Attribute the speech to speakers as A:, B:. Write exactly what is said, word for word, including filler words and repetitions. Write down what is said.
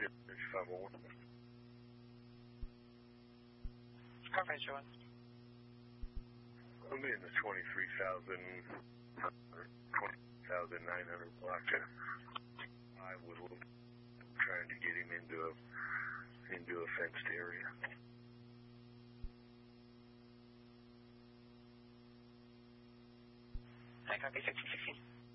A: five oh one.
B: Car price you want?
A: I'm in the twenty-three thousand, twenty thousand nine hundred block. I was trying to get him into a into a fenced area.
B: I copy sixteen sixteen.